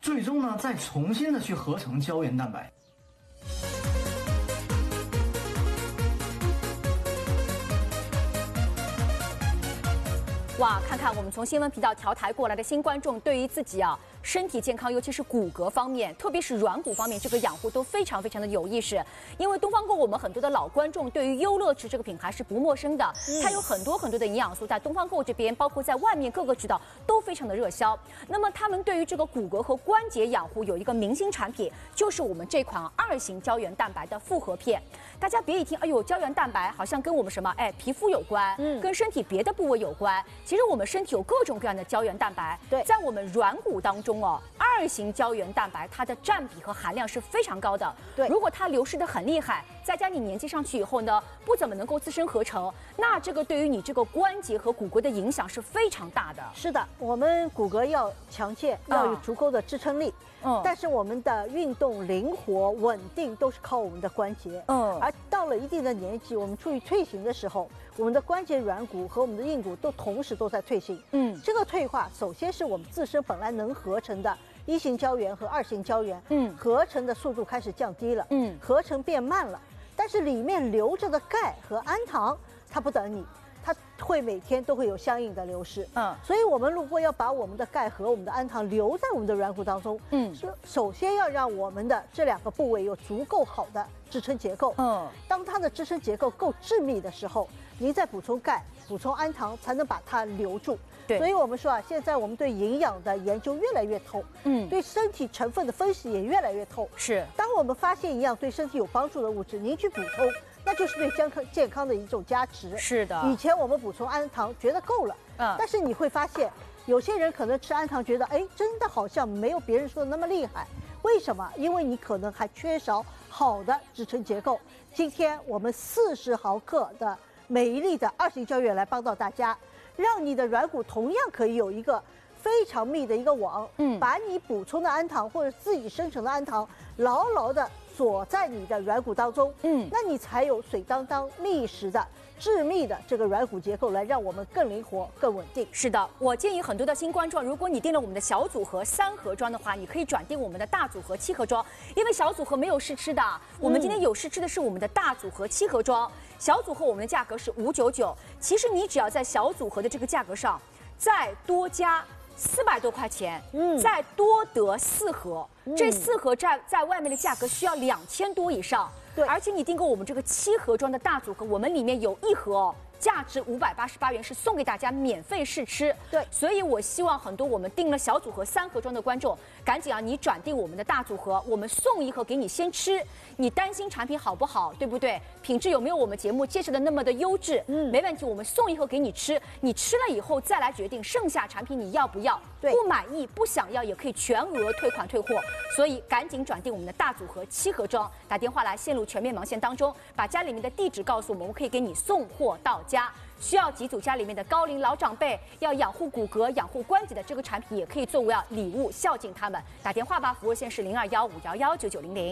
最终呢再重新的去合成胶原蛋白。 哇，看看我们从新闻频道调台过来的新观众，对于自己身体健康，尤其是骨骼方面，特别是软骨方面，这个养护都非常非常的有意识。因为东方购我们很多的老观众对于优乐驰这个品牌是不陌生的，它有很多很多的营养素，在东方购这边，包括在外面各个渠道都非常的热销。那么他们对于这个骨骼和关节养护有一个明星产品，就是我们这款2型胶原蛋白的复合片。大家别一听，哎呦，胶原蛋白好像跟我们什么皮肤有关，跟身体别的部位有关。其实我们身体有各种各样的胶原蛋白， 对， 在我们软骨当中2型胶原蛋白它的占比和含量是非常高的。 对， 如果它流失的很厉害，再加你年纪上去以后呢，不怎么能够自身合成，那这个对于你这个关节和骨骼的影响是非常大的。 是的，我们骨骼要强健，要有足够的支撑力。但是我们的运动灵活稳定都是靠我们的关节。而到了一定的年纪，我们处于退行的时候，我们的关节软骨和我们的硬骨都同时都在退行。这个退化首先是我们自身本来能合成的1型胶原和2型胶原，合成的速度开始降低了，合成变慢了。但是里面留着的钙和氨糖，它不等你。它会每天都会有相应的流失，所以我们如果要把我们的钙和我们的氨糖留在我们的软骨当中，首先要让我们的这2个部位有足够好的支撑结构，当它的支撑结构够致密的时候，您再补充钙、补充氨糖，才能把它留住。所以我们说现在我们对营养的研究越来越透，对身体成分的分析也越来越透。 是， 当我们发现一样对身体有帮助的物质，您去补充。那就是对健康的一种加持。 是的， 以前我们补充氨糖觉得够了，但是你会发现，有些人可能吃氨糖觉得，真的好像没有别人说的那么厉害。为什么？因为你可能还缺少好的支撑结构。今天我们40毫克的每一粒的2型胶原来帮到大家，让你的软骨同样可以有一个非常密的一个网，把你补充的氨糖或者自己生成的氨糖牢牢的锁在你的软骨当中，那你才有水当当密实的致密的这个软骨结构，来让我们更灵活、更稳定。 是的，我建议很多的新观众，如果你订了我们的小组合3盒装的话，你可以转订我们的大组合7盒装，因为小组合没有试吃的，我们今天有试吃的是我们的大组合7盒装。小组合我们的价格是599，其实你只要在小组合的这个价格上再多加400多块钱，再多得4盒，这4盒在外面的价格需要2000多以上。对，而且你订购我们这个7盒装的大组合，我们里面有1盒价值588元，是送给大家免费试吃。 对， 所以我希望很多我们订了小组合3盒装的观众，赶紧你转订我们的大组合，我们送1盒给你先吃。你担心产品好不好，对不对？品质有没有我们节目介绍的那么的优质？没问题，我们送1盒给你吃，你吃了以后再来决定剩下产品你要不要。对，不满意不想要也可以全额退款退货。所以赶紧转订我们的大组合7盒装，打电话来陷入全面盲线当中，把家里面的地址告诉我们，我们可以给你送货到家。需要几组家里面的高龄老长辈要养护骨骼、养护关节的这个产品，也可以作为礼物孝敬他们。打电话吧，服务线是0215119900。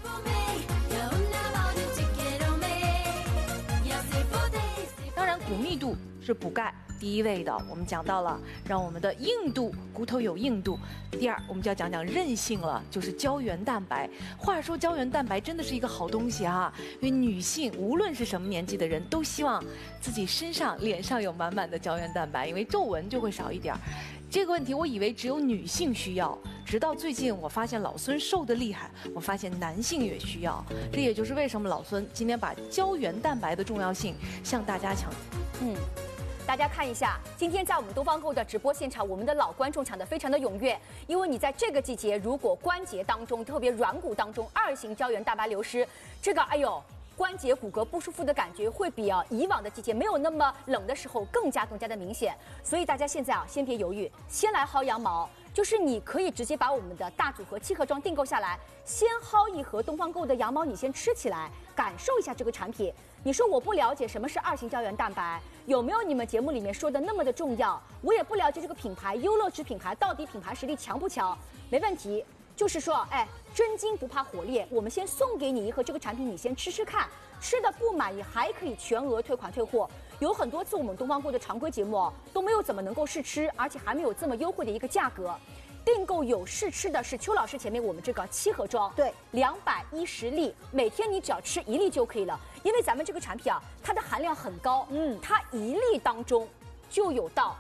当然，骨密度是补钙第一位的，我们讲到了，让我们的硬度，骨头有硬度。第二，我们就要讲讲韧性了，就是胶原蛋白。话说胶原蛋白真的是一个好东西啊，因为女性无论是什么年纪的人，都希望自己身上、脸上有满满的胶原蛋白，因为皱纹就会少一点。这个问题我以为只有女性需要，直到最近我发现老孙瘦得厉害，我发现男性也需要。这也就是为什么老孙今天把胶原蛋白的重要性向大家强调。 大家看一下，今天在我们东方购的直播现场，我们的老观众抢得非常的踊跃，因为你在这个季节，如果关节当中，特别软骨当中2型胶原蛋白流失，这个关节骨骼不舒服的感觉会比以往的季节没有那么冷的时候更加的明显。所以大家现在先别犹豫，先来薅羊毛。就是你可以直接把我们的大组合7盒装订购下来，先薅1盒东方购的羊毛，你先吃起来，感受一下这个产品。你说我不了解什么是2型胶原蛋白，有没有你们节目里面说的那么的重要？我也不了解这个品牌优乐驰品牌到底品牌实力强不强？没问题，就是说，真金不怕火炼，我们先送给你1盒这个产品，你先吃吃看，吃的不满意还可以全额退款退货。有很多次我们东方购的常规节目都没有怎么能够试吃，而且还没有这么优惠的一个价格。 订购有试吃的是邱老师前面我们这个7盒装， 对 ，210粒，每天你只要吃1粒就可以了。因为咱们这个产品啊，它的含量很高，它1粒当中就有到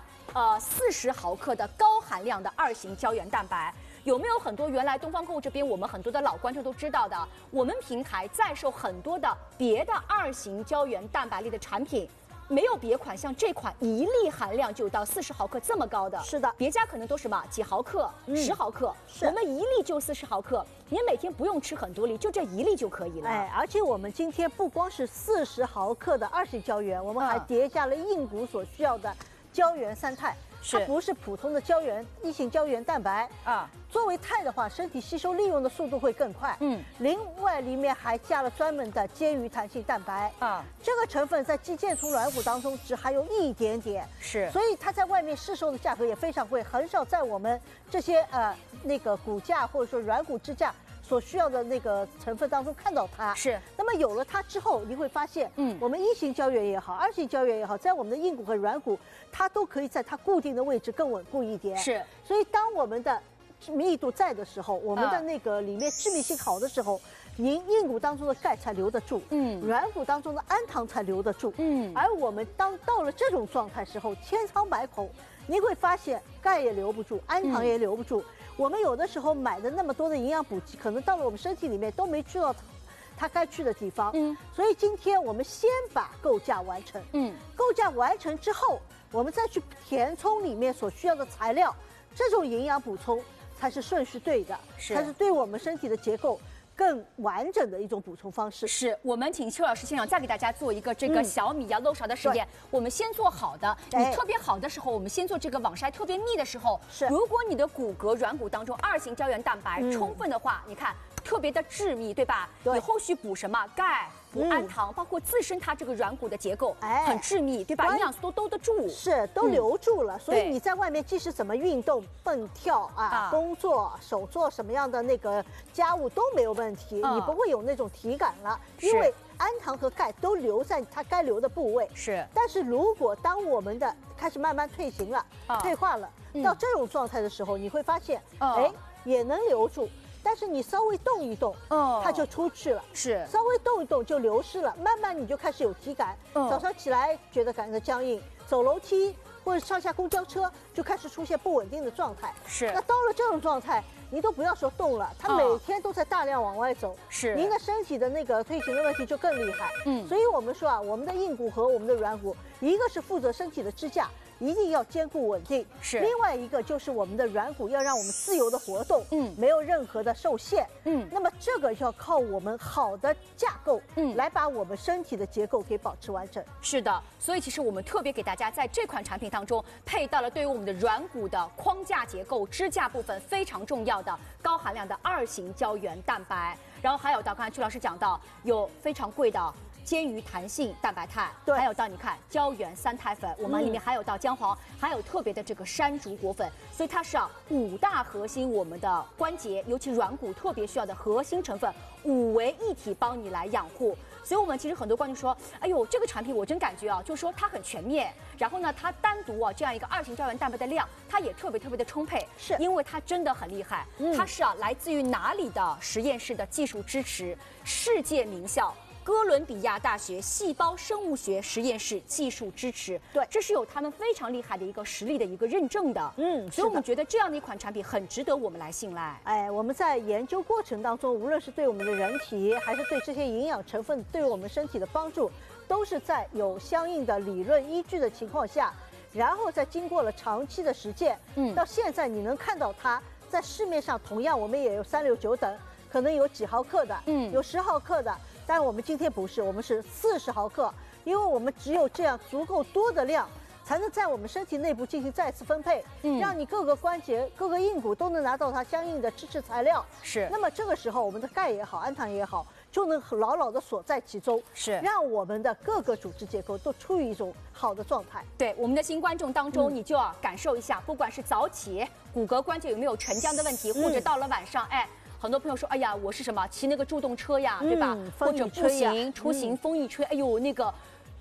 40毫克的高含量的2型胶原蛋白。有没有很多原来东方购物这边我们很多的老观众都知道的，我们平台在售很多的别的2型胶原蛋白类的产品，没有别款像这款1粒含量就有到40毫克这么高的。 是的， 别家可能都是嘛几毫克、10毫克，我们1粒就40毫克，你每天不用吃很多粒，就这1粒就可以了。 哎，而且我们今天不光是40毫克的2型胶原，我们还叠加了硬骨所需要的胶原3肽。它不是普通的1型胶原蛋白啊，作为肽的话，身体吸收利用的速度会更快。另外里面还加了专门的煎鱼弹性蛋白啊，这个成分在肌腱突软骨当中只含有一点点， 是， 所以它在外面市售的价格也非常贵，很少在我们这些那个骨架或者说软骨支架所需要的那个成分当中看到它。 是， 那么有了它之后，你会发现，我们1型胶原也好，2型胶原也好，在我们的硬骨和软骨，它都可以在它固定的位置更稳固一点。是，所以当我们的密度在的时候，我们的那个里面致密性好的时候，硬骨当中的钙才留得住，软骨当中的氨糖才留得住，而我们当到了这种状态时候，千疮百孔，你会发现钙也留不住，氨糖也留不住。我们有的时候买的那么多的营养补剂，可能到了我们身体里面都没去到它该去的地方。所以今天我们先把构架完成。构架完成之后，我们再去填充里面所需要的材料，这种营养补充才是顺序对的，才是对我们身体的结构更完整的一种补充方式。 是我们请邱老师现场再给大家做一个这个小米漏勺的实验。我们先做好的，你特别好的时候，我们先做这个网筛特别密的时候，是如果你的骨骼软骨当中2型胶原蛋白充分的话，你看特别的致密，对吧？你后续补什么钙？补氨糖，包括自身它这个软骨的结构，很致密，对吧？营养素都兜得住， 是都留住了。所以你在外面即使怎么运动、蹦跳啊、工作、手做什么样的那个家务都没有问题，你不会有那种体感了，因为氨糖和钙都留在它该留的部位。是，但是如果当我们的开始慢慢退行了、退化了，到这种状态的时候，你会发现，也能留住。但是你稍微动一动，它就出去了。是，稍微动一动就流失了，慢慢你就开始有体感。早上起来觉得感觉僵硬，走楼梯或者上下公交车就开始出现不稳定的状态。是，那到了这种状态，你都不要说动了，它每天都在大量往外走。是，您的身体的那个退行的问题就更厉害。所以我们说啊，我们的硬骨和我们的软骨，一个是负责身体的支架。一定要兼顾稳定，是。另外一个就是我们的软骨要让我们自由的活动，没有任何的受限，那么这个要靠我们好的架构，来把我们身体的结构给保持完整。 是的，所以其实我们特别给大家在这款产品当中配到了对于我们的软骨的框架结构、支架部分非常重要的高含量的2型胶原蛋白，然后还有到刚才曲老师讲到有非常贵的煎鱼弹性蛋白肽，还有到你看胶原3肽粉，我们里面还有到姜黄，还有特别的这个山竹果粉，所以它是5大核心我们的关节，尤其软骨特别需要的核心成分，5为一体帮你来养护。所以我们其实很多观众说，哎呦，这个产品我真感觉就是说它很全面，然后呢，它单独这样一个2型胶原蛋白的量，它也特别的充沛，是因为它真的很厉害，它是来自于哪里的实验室的技术支持，世界名校。哥伦比亚大学细胞生物学实验室技术支持，对，这是有他们非常厉害的一个实力的一个认证的，所以我们觉得这样的一款产品很值得我们来信赖。 哎，我们在研究过程当中，无论是对我们的人体，还是对这些营养成分对我们身体的帮助，都是在有相应的理论依据的情况下，然后再经过了长期的实践，到现在你能看到它在市面上，同样我们也有3、6、9等，可能有几毫克的，有10毫克的。但我们今天不是，我们是40毫克，因为我们只有这样足够多的量，才能在我们身体内部进行再次分配，让你各个关节、各个硬骨都能拿到它相应的支持材料。是，那么这个时候，我们的钙也好，氨糖也好，就能牢牢的锁在其中，是让我们的各个组织结构都处于一种好的状态。 对我们的新观众当中，你就要感受一下，不管是早起骨骼关节有没有沉僵的问题，或者到了晚上，很多朋友说，哎呀，我是什么骑那个助动车呀，对吧？或者步行出行，风一吹，哎呦，那个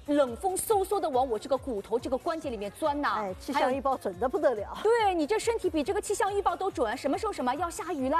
冷风嗖嗖的往我这个骨头、这个关节里面钻呐。 气象预报准的不得了。 对你这身体比这个气象预报都准，什么时候要下雨啦？